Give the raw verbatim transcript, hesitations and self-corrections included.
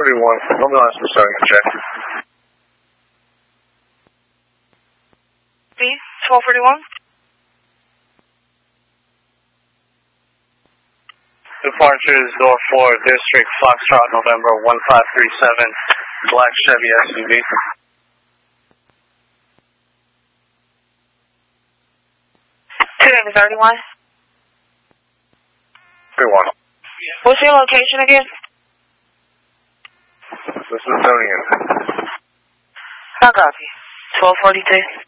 forty-one, ambulance for starting a check. B, twelve forty-one. Departure is door four, District, Foxtrot, November one five three seven, black Chevy S U V. Two name is thirty-one. thirty-one. What's your location again? The Smithsonian. I copy. twelve forty-two.